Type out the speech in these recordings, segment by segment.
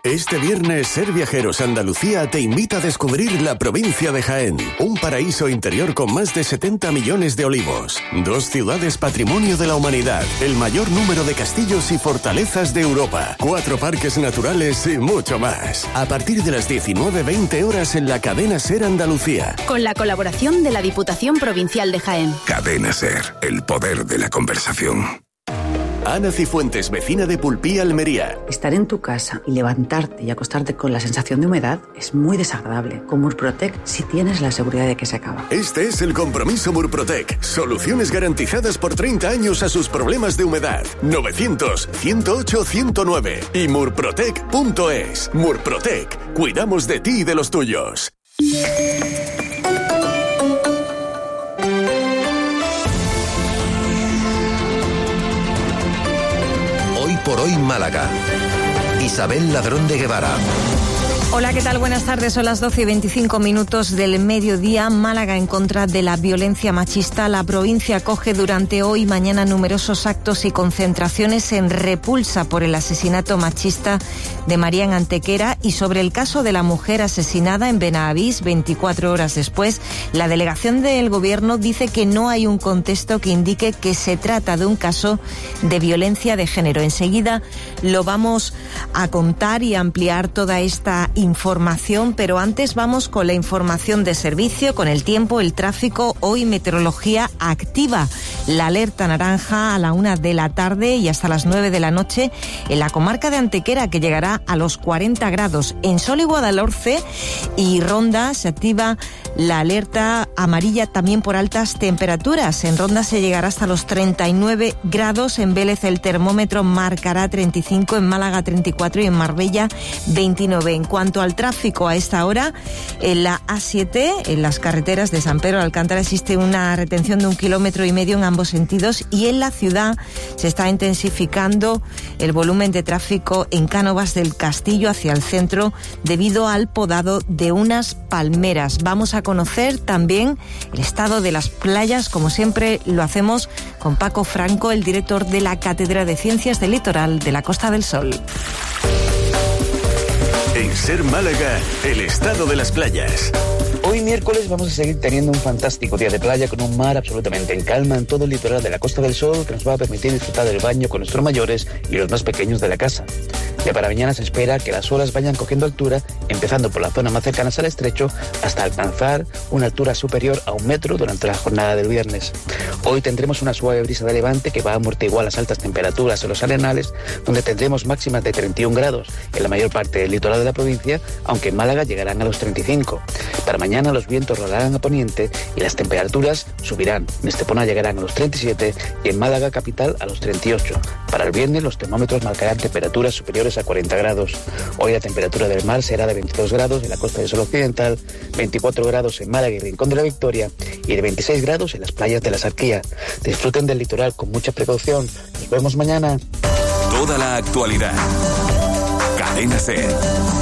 Este viernes, Ser Viajeros Andalucía te invita a descubrir la provincia de Jaén, un paraíso interior con más de 70 millones de olivos, 2 ciudades patrimonio de la humanidad, el mayor número de castillos y fortalezas de Europa, 4 parques naturales y mucho más. A partir de las 19:20 horas en la cadena Ser Andalucía. Con la colaboración de la Diputación Provincial de Jaén. Cadena Ser, el poder de la conversación. Ana Cifuentes, vecina de Pulpí, Almería. Estar en tu casa y levantarte y acostarte con la sensación de humedad es muy desagradable. Con Murprotec sí tienes la seguridad de que se acaba. Este es el compromiso Murprotec. Soluciones garantizadas por 30 años a sus problemas de humedad. 900-108-109 y murprotec.es. Murprotec. Cuidamos de ti y de los tuyos. Por hoy Málaga. Isabel Ladrón de Guevara. Hola, ¿qué tal? Buenas tardes. Son las 12:25 del mediodía. Málaga en contra de la violencia machista. La provincia acoge durante hoy y mañana numerosos actos y concentraciones en repulsa por el asesinato machista de María en Antequera y sobre el caso de la mujer asesinada en Benavís 24 horas después. La delegación del Gobierno dice que no hay un contexto que indique que se trata de un caso de violencia de género. Enseguida lo vamos a contar y ampliar toda esta información, pero antes vamos con la información de servicio, con el tiempo, el tráfico. Hoy meteorología activa la alerta naranja a la 1 de la tarde y hasta las 9 de la noche en la comarca de Antequera, que llegará a los 40 grados. En Sol y Guadalhorce y Ronda se activa la alerta amarilla también por altas temperaturas. En Ronda se llegará hasta los 39 grados, en Vélez el termómetro marcará 35, en Málaga 34 y en Marbella 29. En cuanto al tráfico a esta hora, en la A7, en las carreteras de San Pedro de Alcántara, existe una retención de 1,5 kilómetros en ambos sentidos, y en la ciudad se está intensificando el volumen de tráfico en Cánovas del Castillo hacia el centro debido al podado de unas palmeras. Vamos a conocer también el estado de las playas, como siempre lo hacemos con Paco Franco, el director de la Cátedra de Ciencias del Litoral de la Costa del Sol. En Ser Málaga, el estado de las playas. Hoy miércoles vamos a seguir teniendo un fantástico día de playa con un mar absolutamente en calma en todo el litoral de la Costa del Sol, que nos va a permitir disfrutar del baño con nuestros mayores y los más pequeños de la casa. Ya para mañana se espera que las olas vayan cogiendo altura, empezando por las zonas más cercanas al estrecho hasta alcanzar una altura superior a 1 metro durante la jornada del viernes. Hoy tendremos una suave brisa de levante que va a amortiguar las altas temperaturas en los arenales, donde tendremos máximas de 31 grados en la mayor parte del litoral de la provincia, aunque en Málaga llegarán a los 35. Para mañana los vientos rolarán a poniente y las temperaturas subirán. En Estepona llegarán a los 37 y en Málaga capital a los 38. Para el viernes los termómetros marcarán temperaturas superiores a 40 grados. Hoy la temperatura del mar será de 22 grados en la Costa del Sol Occidental, 24 grados en Málaga y Rincón de la Victoria y de 26 grados en las playas de la Sarquía. Disfruten del litoral con mucha precaución. Nos vemos mañana. Toda la actualidad. Cadena Ser.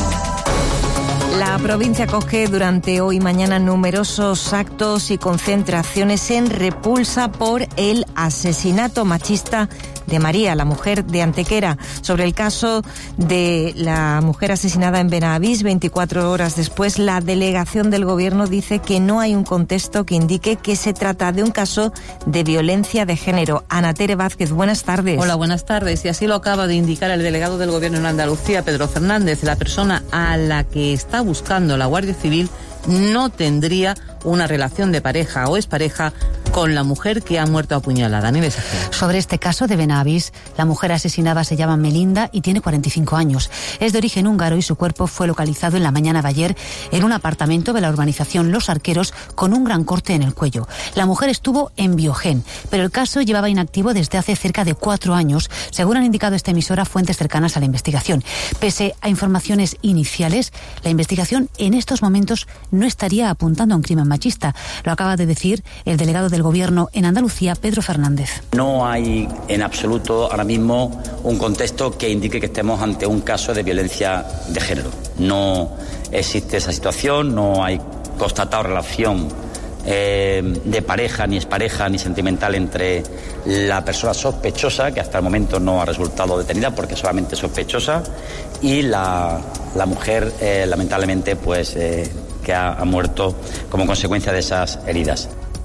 La provincia acoge durante hoy y mañana numerosos actos y concentraciones en repulsa por el asesinato machista de María, la mujer de Antequera. Sobre el caso de la mujer asesinada en Benavís 24 horas después, la delegación del Gobierno dice que no hay un contexto que indique que se trata de un caso de violencia de género. Ana Tere Vázquez, buenas tardes. Hola, buenas tardes. Y así lo acaba de indicar el delegado del Gobierno en Andalucía, Pedro Fernández. La persona a la que está buscando la Guardia Civil no tendría una relación de pareja o expareja con la mujer que ha muerto apuñalada. Sobre este caso de Benavís, la mujer asesinada se llama Melinda y tiene 45 años. Es de origen húngaro y su cuerpo fue localizado en la mañana de ayer en un apartamento de la urbanización Los Arqueros con un gran corte en el cuello. La mujer estuvo en Biogen, pero el caso llevaba inactivo desde hace cerca de 4 años, según han indicado esta emisora fuentes cercanas a la investigación. Pese a informaciones iniciales, la investigación en estos momentos no estaría apuntando a un crimen machista. Lo acaba de decir el delegado del Gobierno en Andalucía, Pedro Fernández. No hay en absoluto ahora mismo un contexto que indique que estemos ante un caso de violencia de género. No existe esa situación, no hay constatado relación de pareja, ni expareja, ni sentimental entre la persona sospechosa, que hasta el momento no ha resultado detenida porque es solamente sospechosa, y la mujer, lamentablemente, pues que ha muerto como consecuencia de esas heridas.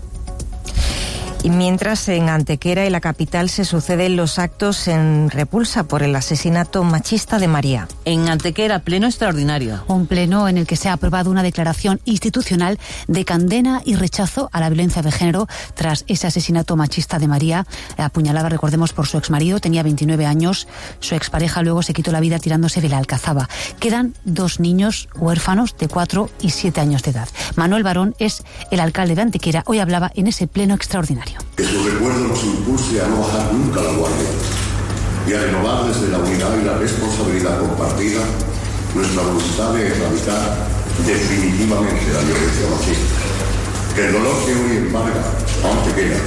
Y mientras en Antequera y la capital se suceden los actos en repulsa por el asesinato machista de María. En Antequera, pleno extraordinario. Un pleno en el que se ha aprobado una declaración institucional de condena y rechazo a la violencia de género tras ese asesinato machista de María, apuñalada, recordemos, por su exmarido. Tenía 29 años. Su expareja luego se quitó la vida tirándose de la Alcazaba. Quedan 2 niños huérfanos de 4 y 7 años de edad. Manuel Barón es el alcalde de Antequera. Hoy hablaba en ese pleno extraordinario. Que su recuerdo nos impulse a no bajar nunca la guardia y a renovar desde la unidad y la responsabilidad compartida nuestra voluntad de erradicar definitivamente la violencia machista. Que el dolor que hoy embarga a Antequera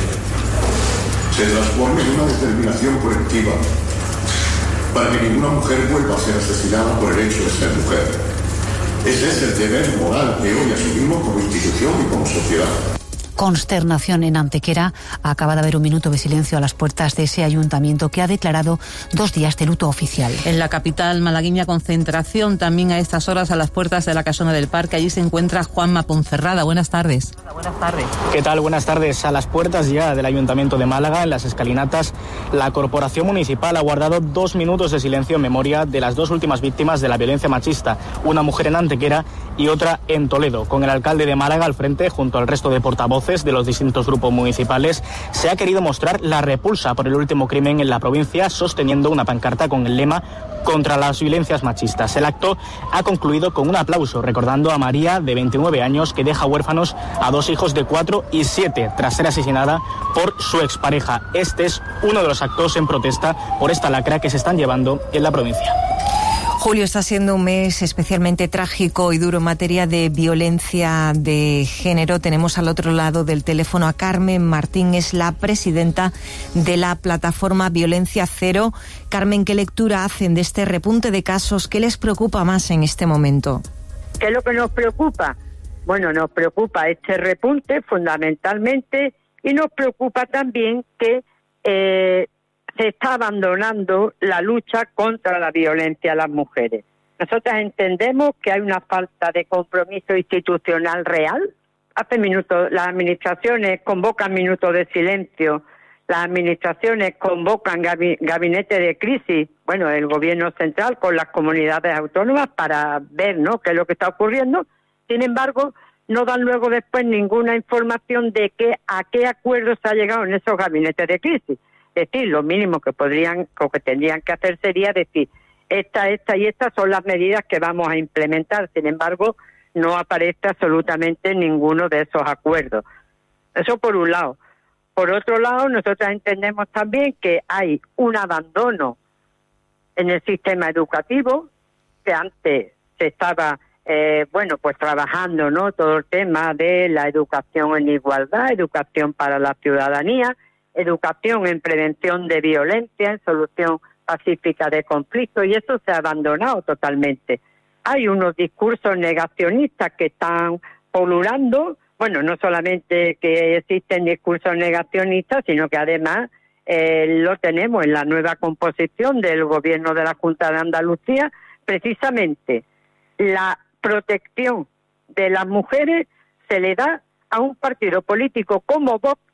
se transforme en una determinación colectiva para que ninguna mujer vuelva a ser asesinada por el hecho de ser mujer. Ese es el deber moral que hoy asumimos como institución y como sociedad. Consternación en Antequera. Acaba de haber un minuto de silencio a las puertas de ese ayuntamiento que ha declarado 2 días de luto oficial. En la capital malagueña, concentración también a estas horas a las puertas de la Casona del Parque. Allí se encuentra Juanma Ponferrada. Buenas tardes. Buenas tardes. ¿Qué tal? Buenas tardes. A las puertas ya del Ayuntamiento de Málaga, en las escalinatas, la Corporación Municipal ha guardado 2 minutos de silencio en memoria de las 2 últimas víctimas de la violencia machista, una mujer en Antequera y otra en Toledo. Con el alcalde de Málaga al frente, junto al resto de portavoces de los distintos grupos municipales, se ha querido mostrar la repulsa por el último crimen en la provincia, sosteniendo una pancarta con el lema contra las violencias machistas. El acto ha concluido con un aplauso, recordando a María, de 29 años, que deja huérfanos a 2 hijos de 4 y 7, tras ser asesinada por su expareja. Este es uno de los actos en protesta por esta lacra que se están llevando en la provincia. Julio, está siendo un mes especialmente trágico y duro en materia de violencia de género. Tenemos al otro lado del teléfono a Carmen Martín, es la presidenta de la plataforma Violencia Cero. Carmen, ¿qué lectura hacen de este repunte de casos? ¿Qué les preocupa más en este momento? ¿Qué es lo que nos preocupa? Bueno, nos preocupa este repunte fundamentalmente y nos preocupa también que se está abandonando la lucha contra la violencia a las mujeres. Nosotras entendemos que hay una falta de compromiso institucional real. Hace minutos las administraciones convocan minutos de silencio, las administraciones convocan gabinete de crisis, bueno, el gobierno central con las comunidades autónomas para ver, ¿no?, qué es lo que está ocurriendo. Sin embargo, no dan luego después ninguna información de a qué acuerdo se ha llegado en esos gabinetes de crisis. Es decir, lo mínimo que tendrían que hacer sería decir, esta y estas son las medidas que vamos a implementar. Sin embargo, no aparece absolutamente ninguno de esos acuerdos. Eso por un lado. Por otro lado, nosotros entendemos también que hay un abandono en el sistema educativo, que antes se estaba pues trabajando, ¿no?, todo el tema de la educación en igualdad, educación para la ciudadanía, educación en prevención de violencia, en solución pacífica de conflictos, y eso se ha abandonado totalmente. Hay unos discursos negacionistas que están pululando, bueno, no solamente que existen discursos negacionistas, sino que además lo tenemos en la nueva composición del gobierno de la Junta de Andalucía. Precisamente la protección de las mujeres se le da a un partido político como Vox,